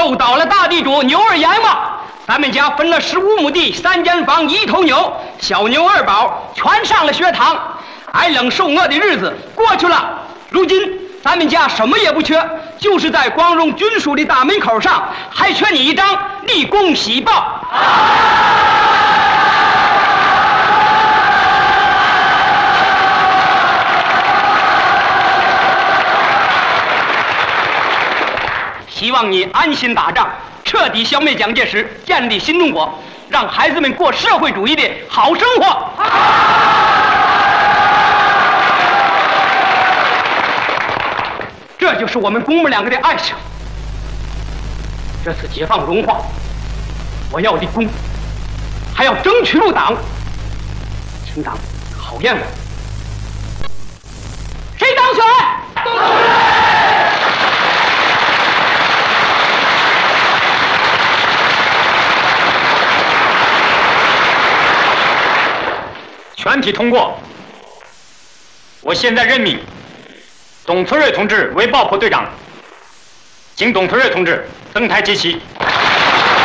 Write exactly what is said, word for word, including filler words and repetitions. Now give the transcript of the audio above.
斗倒了大地主牛二爷嘛。咱们家分了十五亩地，三间房，一头牛，小牛二宝全上了学堂。挨冷受饿的日子过去了，如今咱们家什么也不缺，就是在光荣军属的大门口上还缺你一张立功喜报。希望你安心打仗，彻底消灭蒋介石，建立新中国，让孩子们过社会主义的好生活。这就是我们公母两个的爱情。这次解放荣华，我要立功，还要争取入党，请党考验我。谁当选？ 全体通过。我现在任命董存瑞同志为爆破队长，请董存瑞同志登台接旗。